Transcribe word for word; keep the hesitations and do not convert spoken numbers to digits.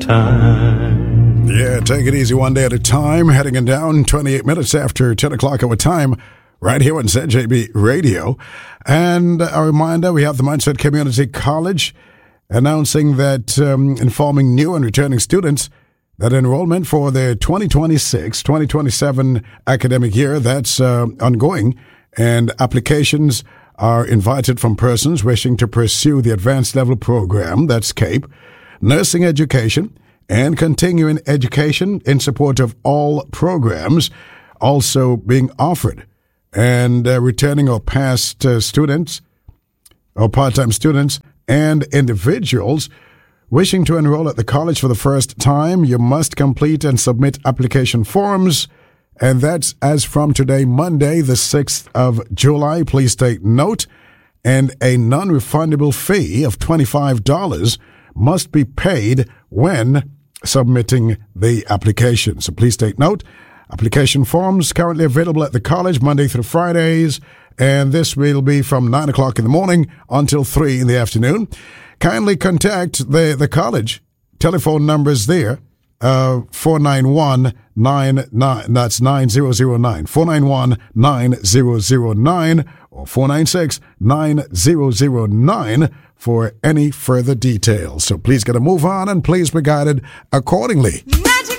time. Yeah, take it easy one day at a time. Heading in down twenty-eight minutes after ten o'clock our time, right here on Z J B Radio. And a reminder, we have the Mindset Community College announcing that, um, informing new and returning students that enrollment for the twenty twenty-six twenty twenty-seven academic year, that's uh, ongoing, and applications are invited from persons wishing to pursue the advanced level program, that's CAPE, nursing education, and continuing education in support of all programs also being offered. And uh, returning or past uh, students or part-time students and individuals wishing to enroll at the college for the first time, you must complete and submit application forms. And that's as from today, Monday, the sixth of July. Please take note. And a non-refundable fee of twenty-five dollars must be paid when submitting the application. So please take note. Application forms currently available at the college Monday through Fridays. And this will be from nine o'clock in the morning until three in the afternoon. Kindly contact the, the college. Telephone numbers there. Uh, four nine one nine nine, that's nine zero zero nine, four nine one nine zero zero nine or four nine six nine zero zero nine for any further details. So please get a move on and please be guided accordingly. Magic.